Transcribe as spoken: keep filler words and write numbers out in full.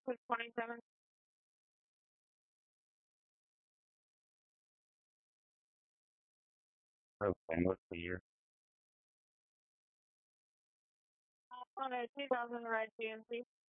six twenty-seven. Okay, what's the year? On a two thousand red G M C.